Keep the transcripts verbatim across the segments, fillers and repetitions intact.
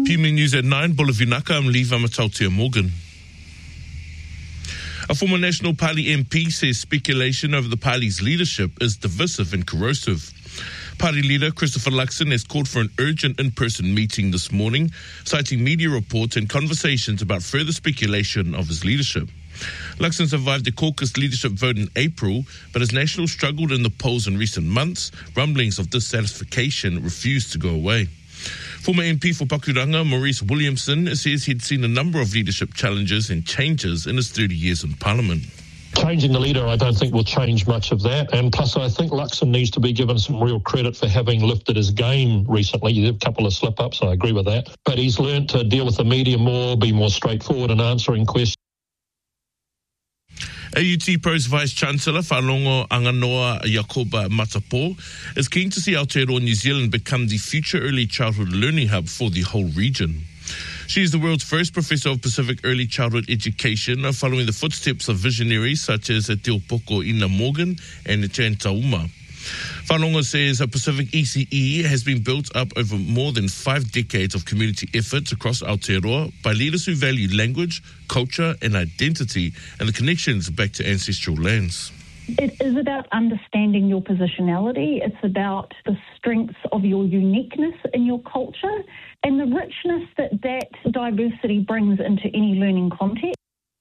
P M News at nine, Bolavinaka, I'm Lee Vamatautia Morgan. A former National Party M P says speculation over the party's leadership is divisive and corrosive. Party leader Christopher Luxon has called for an urgent in-person meeting this morning, citing media reports and conversations about further speculation of his leadership. Luxon survived the caucus leadership vote in April, but as National struggled in the polls in recent months, rumblings of dissatisfaction refused to go away. Former M P for Pakuranga, Maurice Williamson, says he'd seen a number of leadership challenges and changes in his thirty years in Parliament. Changing the leader, I don't think will change much of that. And plus, I think Luxon needs to be given some real credit for having lifted his game recently. He did a couple of slip-ups, I agree with that. But he's learned to deal with the media more, be more straightforward in answering questions. A U T Pro's Vice-Chancellor, Whanongo Anganoa Jacoba Matapo, is keen to see Aotearoa New Zealand become the future early childhood learning hub for the whole region. She is the world's first professor of Pacific early childhood education, following the footsteps of visionaries such as Te Opoko Ina Morgan and Chen Tauma. Whanongo says a Pacific E C E has been built up over more than five decades of community efforts across Aotearoa by leaders who value language, culture and identity and the connections back to ancestral lands. It is about understanding your positionality. It's about the strengths of your uniqueness in your culture and the richness that that diversity brings into any learning context.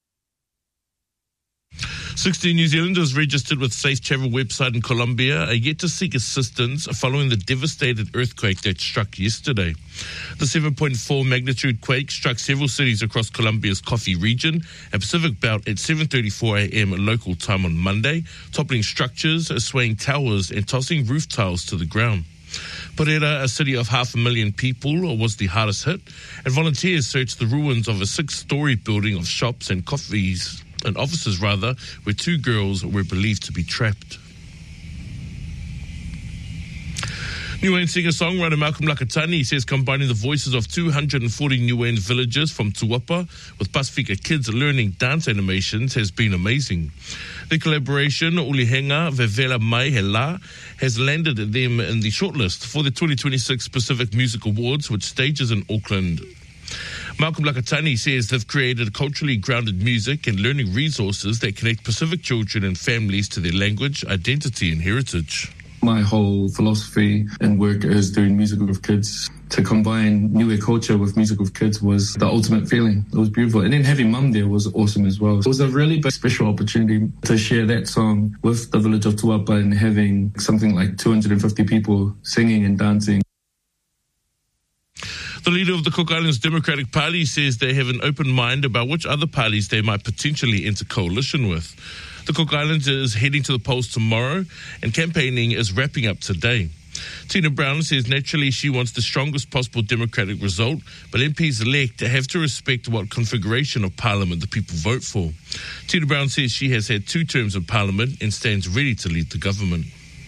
sixteen New Zealanders registered with Safe Travel website in Colombia are yet to seek assistance following the devastated earthquake that struck yesterday. The seven point four magnitude quake struck several cities across Colombia's Coffee region and Pacific Belt at seven thirty-four a.m. local time on Monday, toppling structures, swaying towers and tossing roof tiles to the ground. Pereira, a city of half a million people, was the hardest hit, and volunteers searched the ruins of a six-story building of shops and coffees and offices rather, where two girls were believed to be trapped. Niuean singer-songwriter Malcolm Lakatani says combining the voices of two hundred forty Niuean villagers from Tuapa with Pasifika kids learning dance animations has been amazing. The collaboration, Ulihenga Vevela Mai Hela, has landed them in the shortlist for the twenty twenty-six Pacific Music Awards, which stages in Auckland. Malcolm Lakatani says they've created culturally grounded music and learning resources that connect Pacific children and families to their language, identity and heritage. My whole philosophy and work is doing music with kids. To combine Niue culture with music with kids was the ultimate feeling. It was beautiful. And then having Mum there was awesome as well. It was a really big special opportunity to share that song with the village of Tuapa and having something like two hundred fifty people singing and dancing. The leader of the Cook Islands Democratic Party says they have an open mind about which other parties they might potentially enter coalition with. The Cook Islands is heading to the polls tomorrow and campaigning is wrapping up today. Tina Brown says naturally she wants the strongest possible democratic result, but M Ps-elect have to respect what configuration of parliament the people vote for. Tina Brown says she has had two terms in parliament and stands ready to lead the government.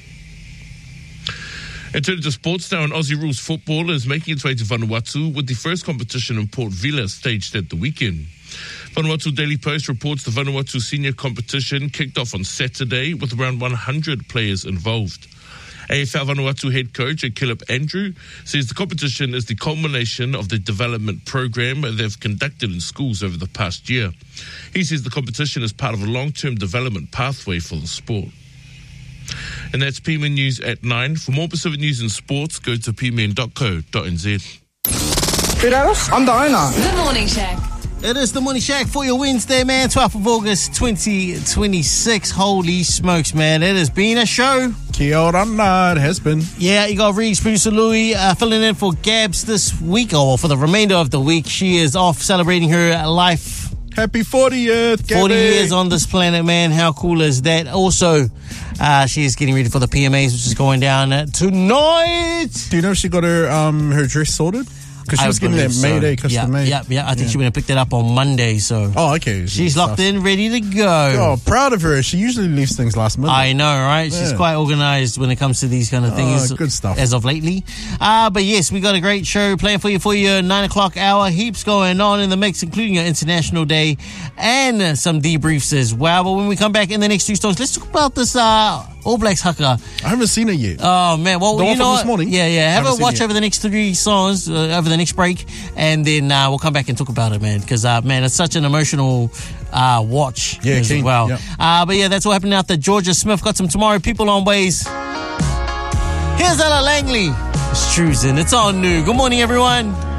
And turning to sports now, and Aussie Rules football is making its way to Vanuatu with the first competition in Port Vila staged at the weekend. Vanuatu Daily Post reports the Vanuatu senior competition kicked off on Saturday with around one hundred players involved. A F L Vanuatu head coach Caleb Andrew says the competition is the culmination of the development program they've conducted in schools over the past year. He says the competition is part of a long-term development pathway for the sport. And that's P M N News at nine. For more Pacific news and sports, go to p m n dot co dot n z. I'm the owner. The Morning Shack. It is the Morning Shack for your Wednesday, man. twelfth of August, twenty twenty-six. Holy smokes, man. It has been a show. Kia ora, it has been. Yeah, you got Reeves, producer Louis, uh, filling in for Gabs this week, or for the remainder of the week. She is off celebrating her life. Happy fortieth, Gabby. forty years on this planet, man. How cool is that? Also, uh, she is getting ready for the P M As, which is going down uh, tonight. Do you know if she got her um her dress sorted? Because she I was getting that so. Mayday custom yeah, made. Yeah, yeah. I think yeah. she went and picked it up on Monday. So oh, okay. She's locked stuff. in, ready to go. Oh, proud of her. She usually leaves things last minute. I know, right? Yeah. She's quite organised when it comes to these kind of things. Oh, good stuff. As of lately. Uh, but yes, we got a great show planned for you for your nine o'clock hour. Heaps going on in the mix, including your International Day and some debriefs as well. But when we come back in the next two stories, let's talk about this uh, All Blacks haka. I haven't seen it yet. Oh man, well The you one know from what? this morning? Yeah, yeah. Have Haven't a seen watch it yet. over the next three songs uh, over the next break, and then uh, we'll come back and talk about it, man. Because uh, man, it's such an emotional uh, watch Yeah, as keen, well. yeah. Uh, but yeah, that's what happened out there. Georgia Smith got some Tomorrow People on Ways. Here's Ella Langley. It's Trues and it's on new. Good morning, everyone.